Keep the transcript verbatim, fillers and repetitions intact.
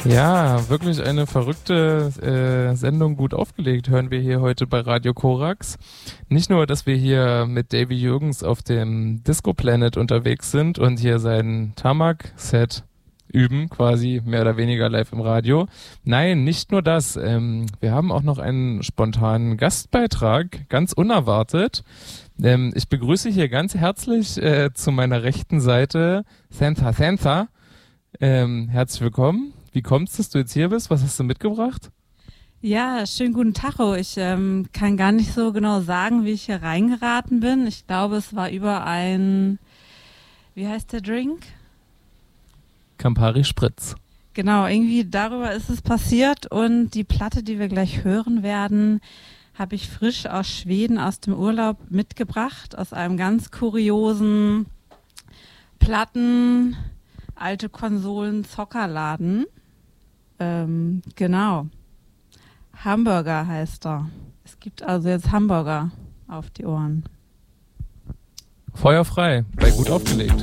Ja, wirklich eine verrückte äh, Sendung, gut aufgelegt, hören wir hier heute bei Radio Korax. Nicht nur, dass wir hier mit Davy Jürgens auf dem Disco Planet unterwegs sind und hier sein Tamak-Set üben, quasi mehr oder weniger live im Radio. Nein, nicht nur das. Ähm, wir haben auch noch einen spontanen Gastbeitrag, ganz unerwartet. Ähm, ich begrüße hier ganz herzlich äh, zu meiner rechten Seite Santha Santha. Ähm, herzlich willkommen. Wie kommt's, dass du jetzt hier bist? Was hast du mitgebracht? Ja, schönen guten Tacho. Ich ähm, kann gar nicht so genau sagen, wie ich hier reingeraten bin. Ich glaube, es war über ein, wie heißt der Drink? Campari Spritz. Genau, irgendwie darüber ist es passiert und die Platte, die wir gleich hören werden, habe ich frisch aus Schweden aus dem Urlaub mitgebracht, aus einem ganz kuriosen Platten, alte Konsolen, Zockerladen. Ähm, genau. Hamburger heißt er. Es gibt also jetzt Hamburger auf die Ohren. Feuer frei, bei gut aufgelegt.